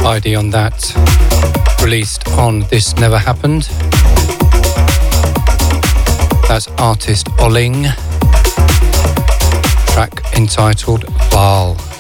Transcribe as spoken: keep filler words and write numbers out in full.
I D on that, released on This Never Happened. That's artist Oling, track entitled Val.